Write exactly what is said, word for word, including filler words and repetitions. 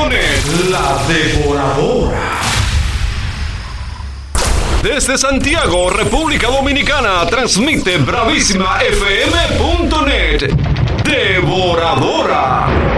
punto net. La Devoradora. Desde Santiago, República Dominicana, transmite Bravísima F M punto net.